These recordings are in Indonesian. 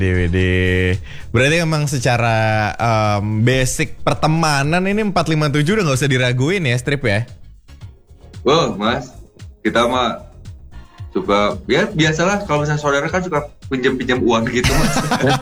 DVD. Berarti emang secara basic pertemanan ini 457 udah gak usah diraguin ya Strip ya? Oh mas, kita mah suka, ya biasalah kalau misalnya saudara kan suka pinjam uang gitu mas.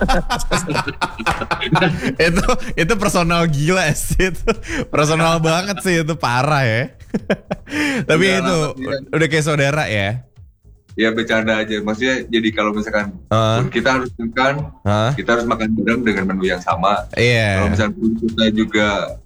itu personal gila sih, itu personal banget sih, itu parah ya. Tapi Udah itu lama, udah kayak saudara ya. Ya bercanda aja, maksudnya jadi kalau misalkan kita harus makan, kita harus makan bareng dengan menu yang sama. Iya. Kalau misalkan kita juga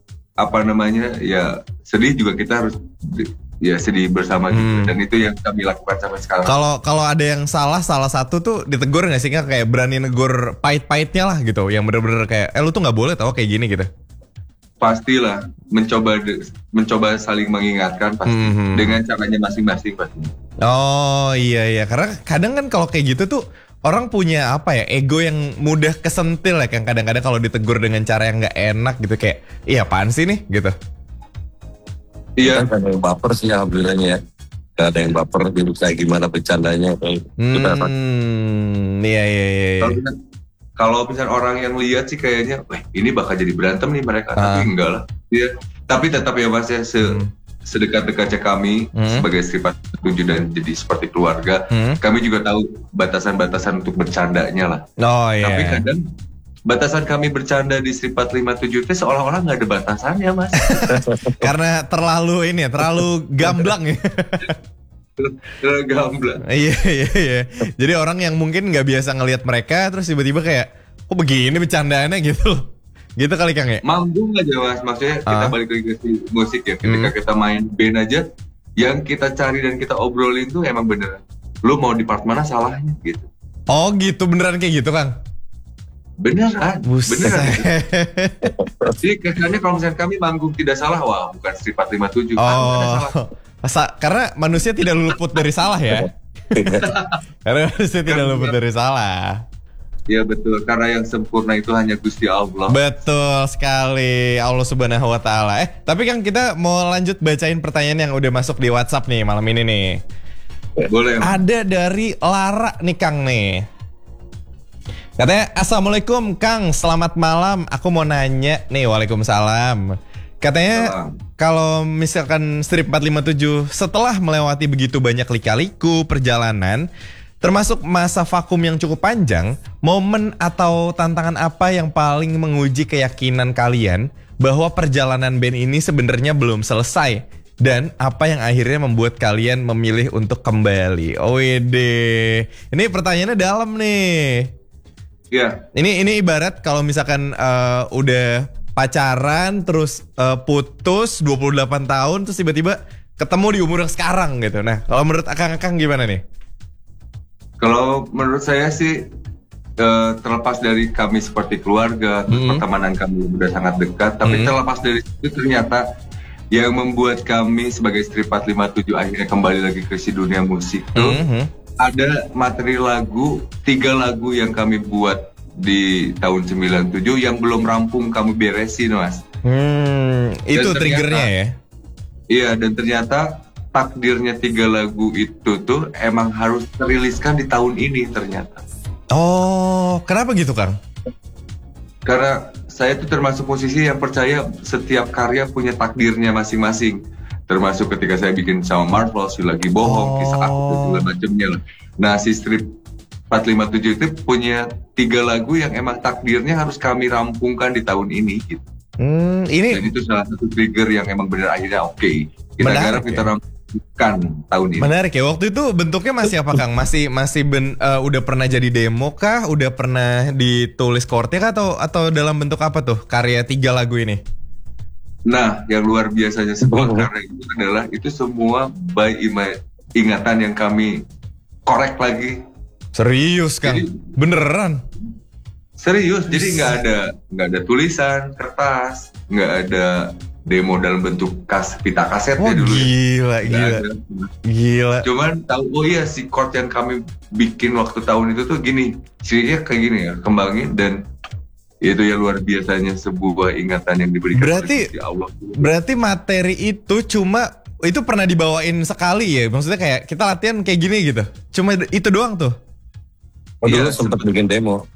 ya sedih juga kita harus ya sedih bersama gitu. Dan itu yang kami lakukan sampai sekarang. Kalau ada yang salah satu tuh ditegur nggak sih, kayak berani negur pahit-pahitnya lah gitu, yang bener-bener kayak lu tuh nggak boleh tau kayak gini gitu. Pastilah mencoba saling mengingatkan pasti dengan caranya masing-masing pasti. Oh iya, karena kadang kan kalau kayak gitu tuh orang punya ego yang mudah kesentil ya, kan kadang-kadang kalau ditegur dengan cara yang nggak enak gitu, kayak iya apaan sih nih gitu. Iya. Kan ada yang baper sih alhamdulillahnya ya. Gak ada yang baper gitu kayak gimana bercandanya kayak. Iya. Kalau misalnya orang yang lihat sih kayaknya, ini bakal jadi berantem nih mereka, tapi enggak lah. Iya. Tapi tetap ya mas ya, sedekat-dekatnya kami sebagai Strip 457 dan jadi seperti keluarga, kami juga tahu batasan-batasan untuk bercandanya lah. Oh iya. Tapi kadang batasan kami bercanda di Strip 457 itu seolah-olah nggak ada batasannya mas. Karena terlalu gamblang ya. Gamblang. Iya. Jadi orang yang mungkin nggak biasa ngelihat mereka terus tiba-tiba kayak, kok begini bercandaannya gitu loh. Gitu kali Kang ya. Manggung aja mas, maksudnya kita balik lagi ke musik ya. Ketika kita main band aja, yang kita cari dan kita obrolin tuh emang beneran, lu mau di part mana salahnya gitu. Oh gitu, beneran kayak gitu Kang? Beneran. Jadi kesannya kalau misalnya kami manggung tidak salah, wah bukan Strip 457. Karena manusia tidak luput dari salah ya. Karena manusia tidak luput dari salah. Iya betul, karena yang sempurna itu hanya Gusti Allah. Betul sekali, Allah Subhanahu wa Ta'ala. Tapi Kang, kita mau lanjut bacain pertanyaan yang udah masuk di WhatsApp nih malam ini nih. Boleh. Ada dari Lara nih Kang nih. Katanya, Assalamualaikum Kang, selamat malam. Aku mau nanya nih, waalaikumsalam. Katanya kalau misalkan Strip 457 setelah melewati begitu banyak lika-liku perjalanan, termasuk masa vakum yang cukup panjang, momen atau tantangan apa yang paling menguji keyakinan kalian bahwa perjalanan band ini sebenarnya belum selesai? Dan apa yang akhirnya membuat kalian memilih untuk kembali? Wede, ini pertanyaannya dalam nih. Iya. Ini ibarat kalau misalkan udah pacaran terus putus 28 tahun terus tiba-tiba ketemu di umur yang sekarang gitu. Nah, kalau menurut Akang gimana nih? Kalau menurut saya sih terlepas dari kami seperti keluarga, pertemanan kami sudah sangat dekat, tapi terlepas dari itu ternyata yang membuat kami sebagai Strip 457 akhirnya kembali lagi ke si dunia musik tuh ada materi lagu, 3 lagu yang kami buat di tahun 97 yang belum rampung kami beresin mas. Itu triggernya ya? Iya, dan ternyata takdirnya 3 lagu itu tuh emang harus teriliskan di tahun ini ternyata. Oh, kenapa gitu Kang? Karena saya tuh termasuk musisi yang percaya setiap karya punya takdirnya masing-masing. Termasuk ketika saya bikin sama Marvel, Si Lagi Bohong, Kisah Aku, dan segala macamnya lah. Nah, si Strip 457 itu punya 3 lagu yang emang takdirnya harus kami rampungkan di tahun ini gitu. Ini dan itu salah satu trigger yang emang benar akhirnya kita garap, kita rampungkan tahun ini. Menarik ya. Waktu itu bentuknya masih apa Kang? Masih udah pernah jadi demo kah? Udah pernah ditulis chordnya kah? Atau dalam bentuk apa tuh karya 3 lagu ini? Nah, yang luar biasanya sebuah karya itu adalah itu semua by ingatan yang kami korek lagi. Serius Kang? Jadi, beneran? Serius, jadi nggak ada tulisan, kertas, nggak ada demo dalam bentuk pita kasetnya dulu. Gila. Cuman tahu, oh iya si chord yang kami bikin waktu tahun itu tuh gini, cirinya kayak gini ya, kembangin dan itu ya luar biasanya sebuah ingatan yang diberikan oleh Allah. Berarti materi itu itu pernah dibawain sekali ya? Maksudnya kayak kita latihan kayak gini gitu? Cuma itu doang tuh? Dulu sempat bikin demo.